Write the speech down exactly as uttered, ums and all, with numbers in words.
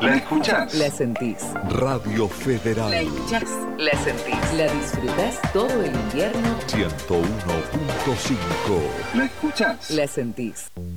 ¿La escuchás? La sentís. Radio Federal. La escuchás. La sentís. La disfrutás todo el invierno. ciento uno punto cinco. ¿La escuchás? La sentís.